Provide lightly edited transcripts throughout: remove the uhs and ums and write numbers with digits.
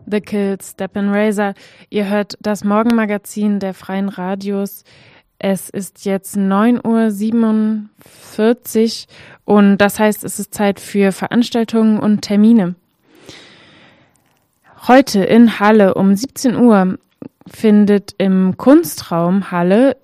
The Kills, Step and Razor. Ihr hört das Morgenmagazin der Freien Radios. Es ist jetzt 9:47 Uhr und das heißt, es ist Zeit für Veranstaltungen und Termine. Heute in Halle um 17 Uhr findet im Kunstraum Halle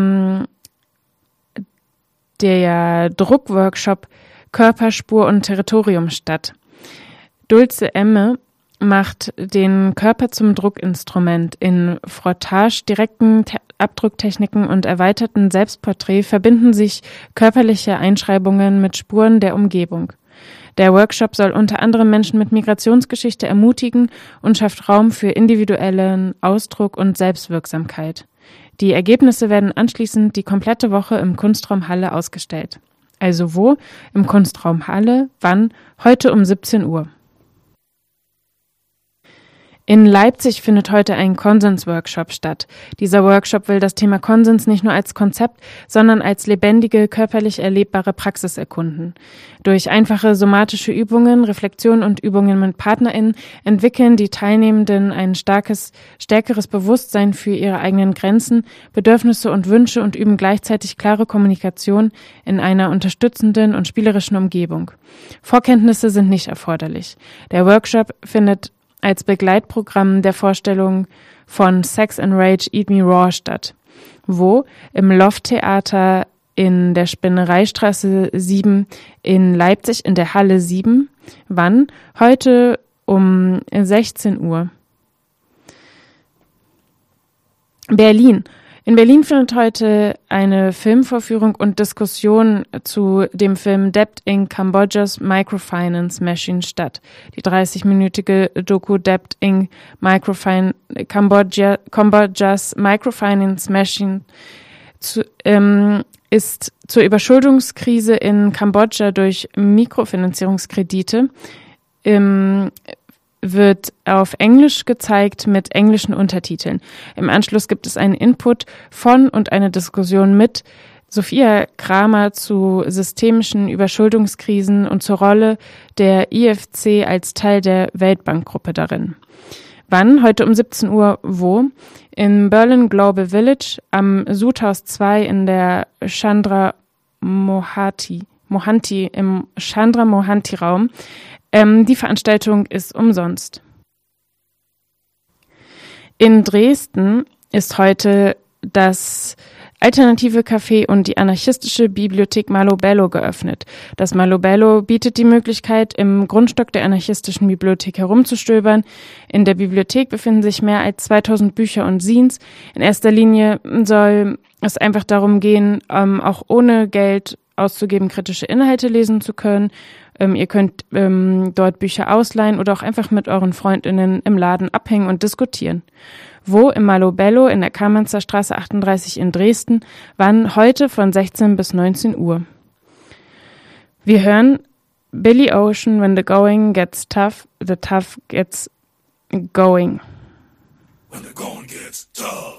der Druckworkshop Körperspur und Territorium statt. Dulce Emme macht den Körper zum Druckinstrument. In Frottage, direkten Abdrucktechniken und erweiterten Selbstporträt verbinden sich körperliche Einschreibungen mit Spuren der Umgebung. Der Workshop soll unter anderem Menschen mit Migrationsgeschichte ermutigen und schafft Raum für individuellen Ausdruck und Selbstwirksamkeit. Die Ergebnisse werden anschließend die komplette Woche im Kunstraum Halle ausgestellt. Also wo? Im Kunstraum Halle. Wann? Heute um 17 Uhr. In Leipzig findet heute ein Konsens-Workshop statt. Dieser Workshop will das Thema Konsens nicht nur als Konzept, sondern als lebendige, körperlich erlebbare Praxis erkunden. Durch einfache somatische Übungen, Reflexion und Übungen mit PartnerInnen entwickeln die Teilnehmenden ein stärkeres Bewusstsein für ihre eigenen Grenzen, Bedürfnisse und Wünsche und üben gleichzeitig klare Kommunikation in einer unterstützenden und spielerischen Umgebung. Vorkenntnisse sind nicht erforderlich. Der Workshop findet als Begleitprogramm der Vorstellung von Sex and Rage Eat Me Raw statt. Wo? Im Loft-Theater in der Spinnereistraße 7 in Leipzig in der Halle 7. Wann? Heute um 16 Uhr. Berlin. In Berlin findet heute eine Filmvorführung und Diskussion zu dem Film Debt in Cambodja's Microfinance Machine statt. Die 30-minütige Doku Debt in Cambodja's Microfinance Machine ist zur Überschuldungskrise in Kambodscha durch Mikrofinanzierungskredite wird auf Englisch gezeigt mit englischen Untertiteln. Im Anschluss gibt es einen Input von und eine Diskussion mit Sophia Kramer zu systemischen Überschuldungskrisen und zur Rolle der IFC als Teil der Weltbankgruppe darin. Wann? Heute um 17 Uhr. Wo? In Berlin Global Village am Sudhaus 2 in der Chandra Mohanty im Chandra Mohanty Raum. Die Veranstaltung ist umsonst. In Dresden ist heute das alternative Café und die anarchistische Bibliothek Malo Bello geöffnet. Das Malo Bello bietet die Möglichkeit, im Grundstock der anarchistischen Bibliothek herumzustöbern. In der Bibliothek befinden sich mehr als 2000 Bücher und Zines. In erster Linie soll es einfach darum gehen, auch ohne Geld auszugeben, kritische Inhalte lesen zu können. Ihr könnt dort Bücher ausleihen oder auch einfach mit euren FreundInnen im Laden abhängen und diskutieren. Wo? Im Malo Bello in der Kamenzer Straße 38 in Dresden. Wann? Heute von 16 bis 19 Uhr. Wir hören Billy Ocean, When the Going Gets Tough, the Tough Gets Going. When the going gets tough.